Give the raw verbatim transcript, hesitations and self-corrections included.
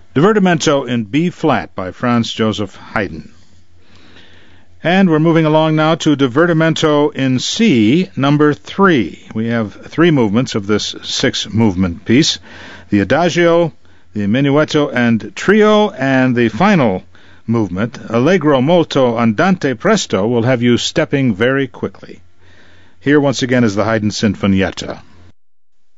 Divertimento in B-flat by Franz Joseph Haydn. And we're moving along now to Divertimento in C, number three. We have three movements of this six-movement piece. The Adagio, the Minuetto and Trio, and the final movement, Allegro molto andante presto, will have you stepping very quickly. Here once again is the Haydn Sinfonietta.